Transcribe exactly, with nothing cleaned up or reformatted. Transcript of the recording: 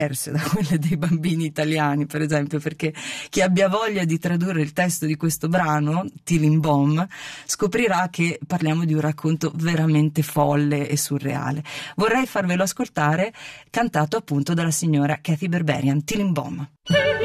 diverse da quelle dei bambini italiani, per esempio, perché chi abbia voglia di tradurre il testo di questo brano, Tilinbom, scoprirà che parliamo di un racconto veramente folle e surreale. Vorrei farvelo ascoltare, cantato appunto dalla signora Kathy Berberian, Tilinbom.